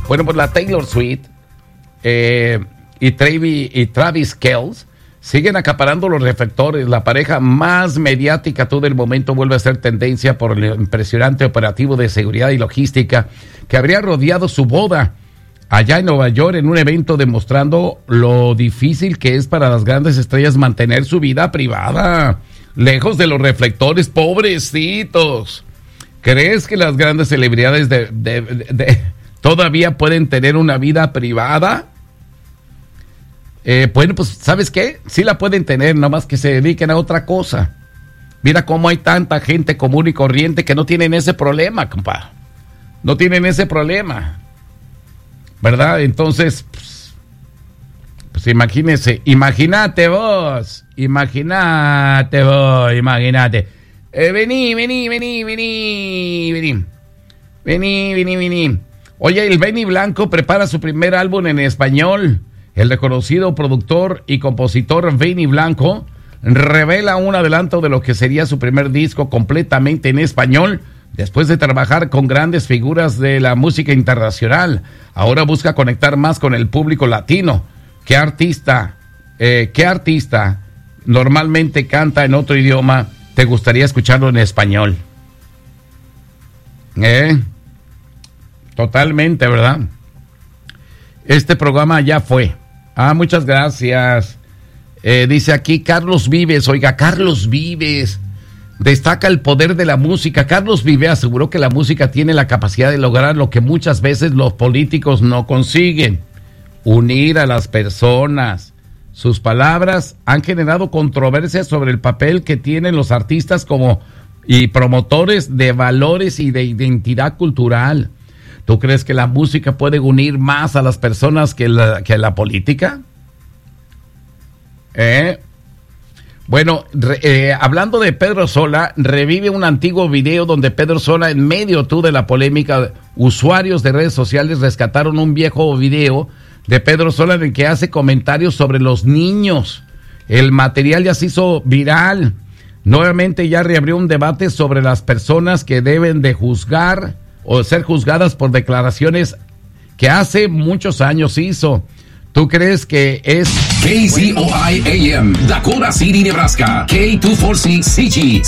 Bueno, pues la Taylor Swift y Travis Kelce siguen acaparando los reflectores. La pareja más mediática todo el momento vuelve a ser tendencia por el impresionante operativo de seguridad y logística que habría rodeado su boda allá en Nueva York, en un evento demostrando lo difícil que es para las grandes estrellas mantener su vida privada lejos de los reflectores. Pobrecitos. ¿Crees que las grandes celebridades todavía pueden tener una vida privada? Bueno, pues, ¿sabes qué? Sí la pueden tener, nomás que se dediquen a otra cosa. Mira cómo hay tanta gente común y corriente que no tienen ese problema, compa. No tienen ese problema, ¿verdad? Entonces, pues imagínate vos. Vení. Oye, el Benny Blanco prepara su primer álbum en español. El reconocido productor y compositor Benny Blanco revela un adelanto de lo que sería su primer disco completamente en español, después de trabajar con grandes figuras de la música internacional. Ahora busca conectar más con el público latino. ¿Qué artista normalmente canta en otro idioma te gustaría escucharlo en español? Totalmente, ¿verdad? Este programa ya fue. Muchas gracias. Dice aquí Carlos Vives. Oiga, Carlos Vives destaca el poder de la música. Carlos Vives aseguró que la música tiene la capacidad de lograr lo que muchas veces los políticos no consiguen: unir a las personas. Sus palabras han generado controversias sobre el papel que tienen los artistas y promotores de valores y de identidad cultural. ¿Tú crees que la música puede unir más a las personas que la política? Bueno, hablando de Pedro Sola, revive un antiguo video donde Pedro Sola, en medio de la polémica, usuarios de redes sociales rescataron un viejo video de Pedro Sola en el que hace comentarios sobre los niños. El material ya se hizo viral. Nuevamente ya reabrió un debate sobre las personas que deben de juzgar o ser juzgadas por declaraciones que hace muchos años hizo. ¿Tú crees que es KZOI AM, Dakota City, Nebraska, K246CG,